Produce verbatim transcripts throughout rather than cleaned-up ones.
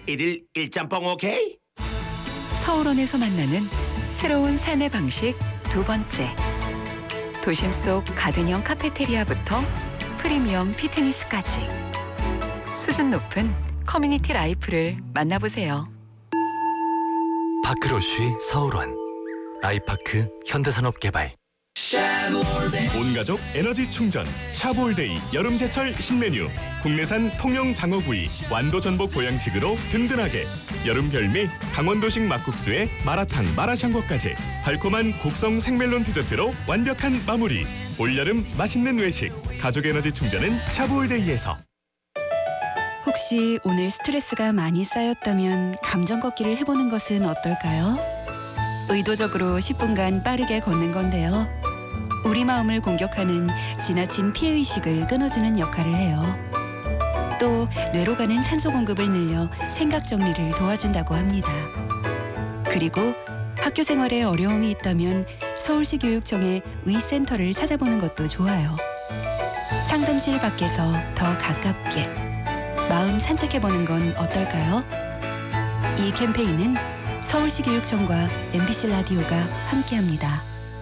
일일 일짬뽕 오케이? 서울원에서 만나는 새로운 삶의 방식 두 번째. 도심 속 가든형 카페테리아부터 프리미엄 피트니스까지 수준 높은 커뮤니티 라이프를 만나보세요. 파크로쉬 서울원 아이파크 현대산업개발. 온가족 에너지 충전 샤볼데이 여름제철 신메뉴. 국내산 통영 장어구이 완도 전복 보양식으로 든든하게. 여름 별미 강원도식 막국수에 마라탕 마라샹궈까지 달콤한 곡성 생멜론 디저트로 완벽한 마무리. 올여름 맛있는 외식 가족 에너지 충전은 샤볼데이에서. 혹시 오늘 스트레스가 많이 쌓였다면 감정 걷기를 해보는 것은 어떨까요? 의도적으로 십 분간 빠르게 걷는 건데요. 우리 마음을 공격하는 지나친 피해의식을 끊어주는 역할을 해요. 또 뇌로 가는 산소 공급을 늘려 생각 정리를 도와준다고 합니다. 그리고 학교 생활에 어려움이 있다면 서울시 교육청의 의센터를 찾아보는 것도 좋아요. 상담실 밖에서 더 가깝게 마음 산책해보는 건 어떨까요? 이 캠페인은 서울시 교육청과 엠비씨 라디오가 함께합니다.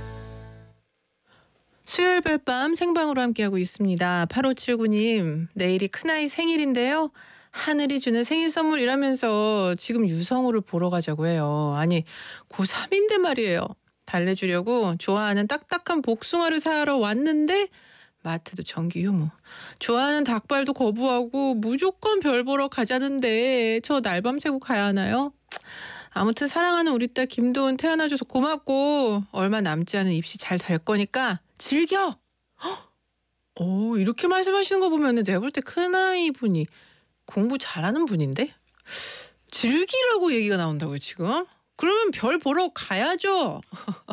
수요일 별밤 생방으로 함께하고 있습니다. 팔오칠구 님, 내일이 큰아이 생일인데요. 하늘이 주는 생일 선물이라면서 지금 유성우를 보러 가자고 해요. 아니, 고삼인데 말이에요. 달래주려고 좋아하는 딱딱한 복숭아를 사러 왔는데 마트도 정기 휴무. 좋아하는 닭발도 거부하고 무조건 별 보러 가자는데 저 날밤 새고 가야 하나요? 아무튼 사랑하는 우리 딸 김도은 태어나줘서 고맙고 얼마 남지 않은 입시 잘 될 거니까 즐겨. 헉! 오, 이렇게 말씀하시는 거 보면 내가 볼 때 큰아이 분이 공부 잘하는 분인데? 즐기라고 얘기가 나온다고요 지금? 그러면 별 보러 가야죠.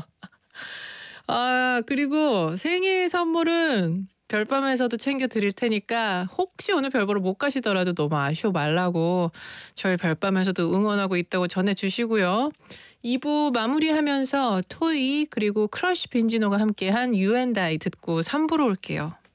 아, 그리고 생일 선물은 별밤에서도 챙겨 드릴 테니까 혹시 오늘 별 보러 못 가시더라도 너무 아쉬워 말라고 저희 별밤에서도 응원하고 있다고 전해주시고요. 이 부 마무리하면서 토이 그리고 크러쉬 빈지노가 함께한 You and I 듣고 삼 부로 올게요.